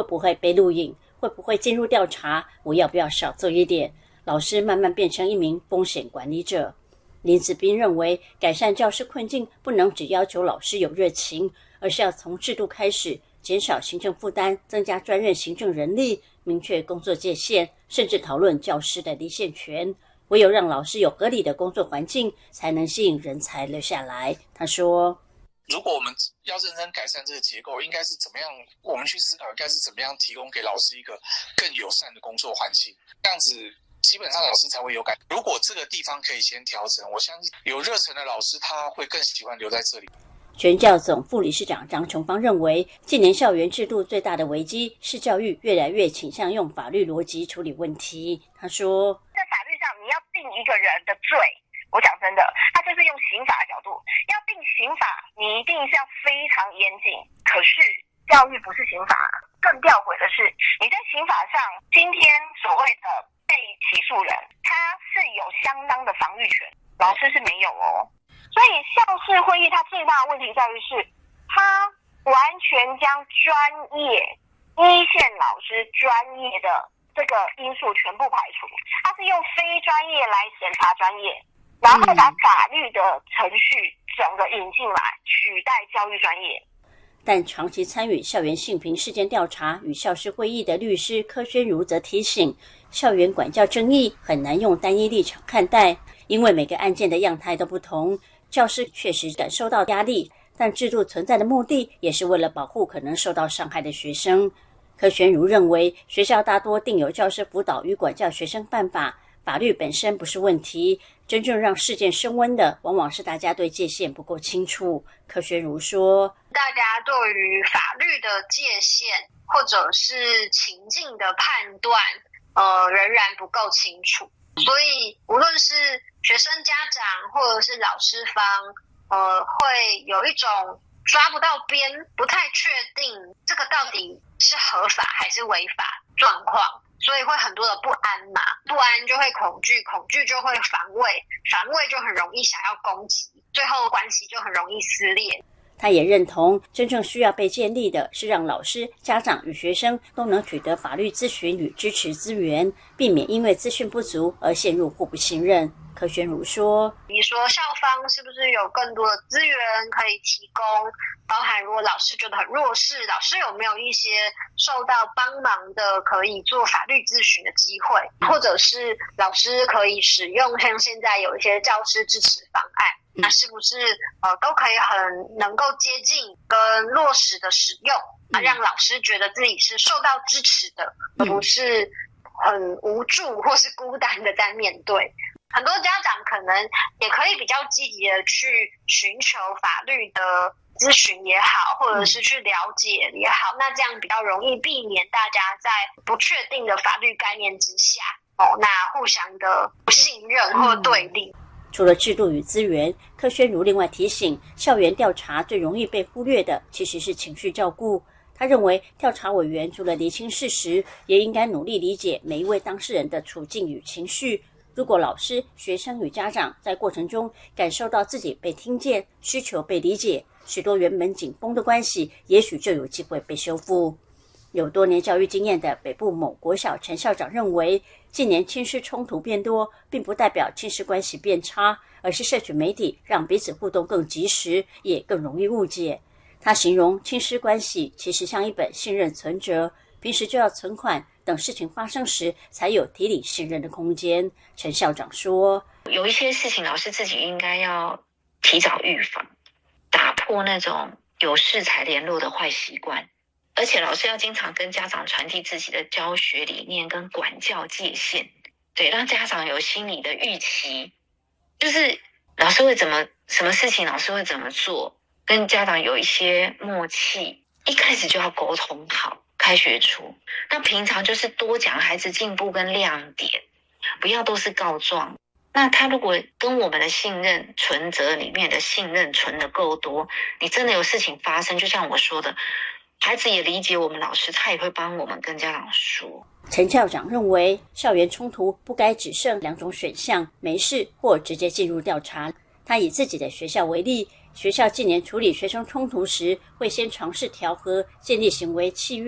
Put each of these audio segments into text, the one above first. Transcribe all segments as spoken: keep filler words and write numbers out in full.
会不会被录影，会不会进入调查，我要不要少做一点？老师慢慢变成一名风险管理者。林子斌认为，改善教师困境不能只要求老师有热情，而是要从制度开始，减少行政负担，增加专任行政人力，明确工作界限，甚至讨论教师的离线权。唯有让老师有合理的工作环境，才能吸引人才留下来。他说， 如果我们要认真改善这个结构，应该是怎么样，我们去思考应该是怎么样提供给老师一个更友善的工作环境，这样子基本上老师才会有感。如果这个地方可以先调整，我相信有热忱的老师他会更喜欢留在这里。 全教总副理事长张琼芳认为，近年校园制度最大的危机是教育越来越倾向用法律逻辑处理问题。他说， 在法律上你要定一个人的罪，我讲真的，他就是用刑法的角度，要定刑法，你一定是要非常严谨。可是教育不是刑法，更吊诡的是，你在刑法上，今天所谓的被起诉人，他是有相当的防御权，老师是没有哦。所以校事会议它最大的问题在于是，它完全将专业一线老师专业的这个因素全部排除，它是用非专业来审查专业，然后把法律的程序整个引进来，取代教育专业。 但长期参与校园性平事件调查与校事会议的律师柯宣如则提醒，校园管教争议很难用单一立场看待，因为每个案件的样态都不同。教师确实感受到压力，但制度存在的目的也是为了保护可能受到伤害的学生。柯宣如认为，学校大多定有教师辅导与管教学生办法，法律本身不是问题，真正让事件升温的往往是大家对界限不够清楚。柯宣如说， 大家对于法律的界限或者是情境的判断呃，仍然不够清楚，所以无论是学生家长或者是老师方呃，会有一种抓不到边，不太确定这个到底是合法还是违法状况，所以会很多的不安嘛，不安就会恐惧，恐惧就会防卫，防卫就很容易想要攻击，最后关系就很容易撕裂。 他也认同，真正需要被建立的是让老师、家长与学生都能取得法律咨询与支持资源，避免因为资讯不足而陷入互不信任。柯宣如说， 你说校方是不是有更多的资源可以提供，包含如果老师觉得很弱势，老师有没有一些受到帮忙的可以做法律咨询的机会，或者是老师可以使用像现在有一些教师支持方案，那是不是呃都可以很能够接近跟落实的使用，啊，让老师觉得自己是受到支持的，而不是很无助或是孤单的在面对。很多家长可能也可以比较积极的去寻求法律的咨询也好，或者是去了解也好，那这样比较容易避免大家在不确定的法律概念之下，哦，那互相的不信任或对立。 除了制度与资源，柯宣如另外提醒，校园调查最容易被忽略的其实是情绪照顾。他认为，调查委员除了厘清事实，也应该努力理解每一位当事人的处境与情绪。如果老师、学生与家长在过程中感受到自己被听见、需求被理解，许多原本紧绷的关系也许就有机会被修复。有多年教育经验的北部某国小陈校长认为，近年亲师冲突变多，并不代表亲师关系变差，而是社群媒体让彼此互动更及时，也更容易误解。他形容亲师关系其实像一本信任存折，平时就要存款，等事情发生时才有提理信任的空间。陈校长说， 有一些事情老师自己应该要提早预防，打破那种有事才联络的坏习惯，而且老师要经常跟家长传递自己的教学理念跟管教界限，对，让家长有心理的预期，就是老师会怎么什么事情老师会怎么做，跟家长有一些默契，一开始就要沟通好，开学初，那平常就是多讲孩子进步跟亮点，不要都是告状。那他如果跟我们的信任存折里面的信任存的够多，你真的有事情发生，就像我说的，孩子也理解我们老师，他也会帮我们跟家长说。 陈校长认为，校园冲突不该只剩两种选项，没事或直接进入调查。他以自己的学校为例，学校近年处理学生冲突时，会先尝试调和，建立行为契约，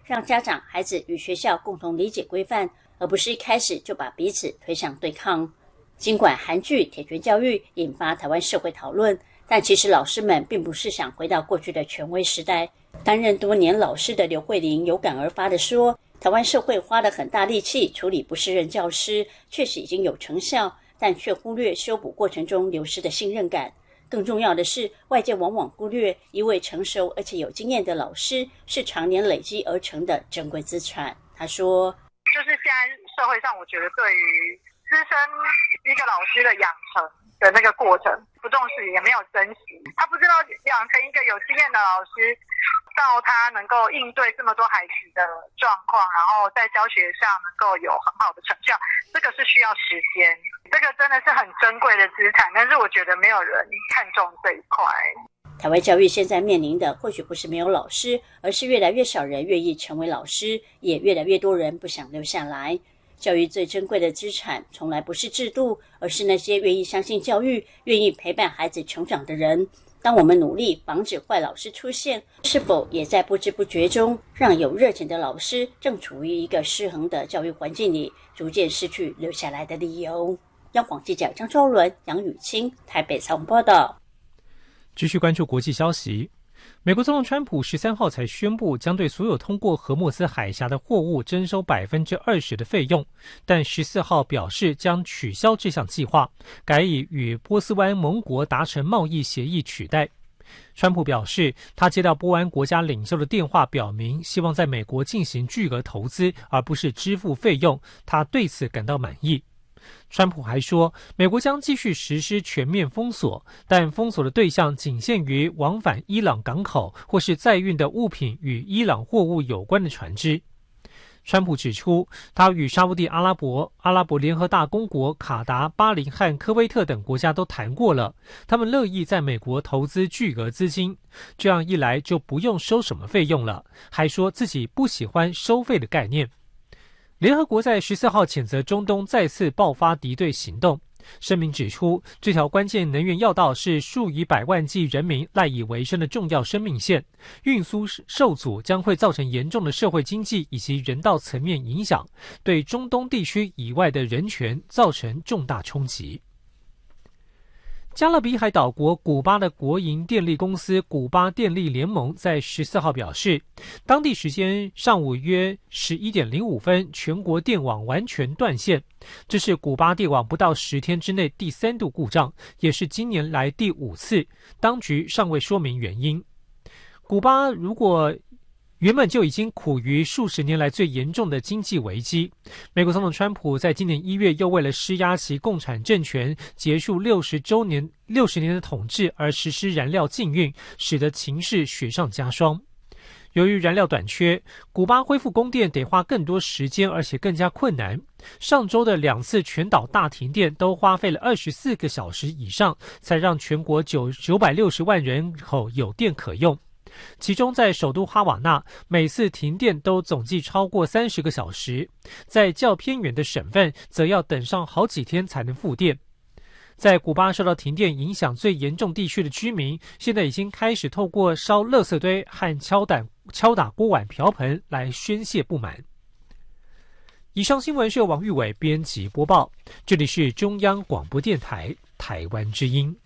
让家长、孩子与学校共同理解规范，而不是一开始就把彼此推向对抗。尽管韩剧《铁拳教育》引发台湾社会讨论，但其实老师们并不是想回到过去的权威时代。担任多年老师的刘慧玲有感而发地说，台湾社会花了很大力气处理不适任教师，确实已经有成效，但却忽略修补过程中流失的信任感。更重要的是，外界往往忽略一位成熟而且有经验的老师是常年累积而成的珍贵资产。他说， 就是现在社会上，我觉得对于资深一个老师的养成的那个过程不重视，也没有珍惜。他不知道养成一个有经验的老师，到他能够应对这么多孩子的状况，然后在教学上能够有很好的成效，这个是需要时间，这个真的是很珍贵的资产，但是我觉得没有人看重这一块。 台湾教育现在面临的或许不是没有老师，而是越来越少人愿意成为老师，也越来越多人不想留下来。教育最珍贵的资产从来不是制度，而是那些愿意相信教育、愿意陪伴孩子成长的人。当我们努力防止坏老师出现，是否也在不知不觉中让有热情的老师正处于一个失衡的教育环境里，逐渐失去留下来的理由？央广记者张昭伦、杨雨清台北采访报道。 继续关注国际消息。美国总统川普十三号才宣布将对所有通过荷默斯海峡的货物征收百分之二十的费用，但十四号表示将取消这项计划，改以与波斯湾盟国达成贸易协议取代。川普表示，他接到波湾国家领袖的电话，表明希望在美国进行巨额投资，而不是支付费用，他对此感到满意。川普还说，美国将继续实施全面封锁，但封锁的对象仅限于往返伊朗港口或是载运的物品与伊朗货物有关的船只。川普指出，他与沙烏地阿拉伯、阿拉伯联合大公国、卡达、巴林和科威特等国家都谈过了，他们乐意在美国投资巨额资金，这样一来就不用收什么费用了，还说自己不喜欢收费的概念。联合国在十四号谴责中东再次爆发敌对行动，声明指出，这条关键能源要道是数以百万计人民赖以为生的重要生命线，运输受阻将会造成严重的社会经济以及人道层面影响，对中东地区以外的人权造成重大冲击。加勒比海岛国古巴的国营电力公司古巴电力联盟在十四号表示，当地时间上午约十一点零五分，全国电网完全断线，这是古巴电网不到十天之内第三度故障，也是今年来第五次，当局尚未说明原因。古巴如果原本就已经苦于数十年来最严重的经济危机，美国总统川普在今年一月又为了施压其共产政权结束六十周年六十年的统治而实施燃料禁运，使得情势雪上加霜。由于燃料短缺，古巴恢复供电得花更多时间，而且更加困难。上周的两次全岛大停电都花费了二十四个小时以上，才让全国九九百六十万人口有电可用。其中在首都哈瓦那，每次停电都总计超过三十个小时，在较偏远的省份则要等上好几天才能复电。在古巴受到停电影响最严重地区的居民，现在已经开始透过烧垃圾堆和敲打敲打锅碗瓢盆来宣泄不满。以上新闻是由王玉伟编辑播报，这里是中央广播电台台湾之音。